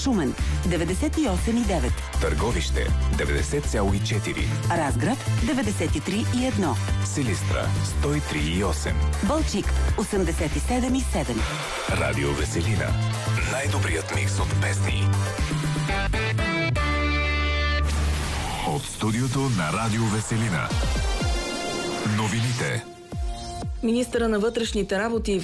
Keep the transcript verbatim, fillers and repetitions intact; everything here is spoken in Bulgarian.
Шумен деветдесет и осем и девет, Търговище деветдесет цяло и четири, Разград деветдесет и три и едно, Силистра сто и три и осем, Балчик осемдесет и седем и седем. Радио Веселина. Най-добрият микс от песни. От студиото на Радио Веселина. Новините. Министъра на вътрешните работи